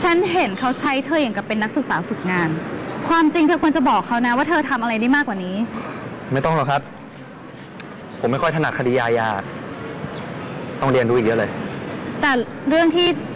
ฉันเห็นเขาใช้เธออย่างกับเป็นนักศึกษาฝึกงาน ความจริงเธอควรจะบอกเขานะว่าเธอทำอะไรได้มากกว่านี้ไม่ต้องหรอกครับ ผมไม่ค่อยถนัดคดีอาญาต้องเรียนรู้อีกเยอะเลยแต่เรื่องที่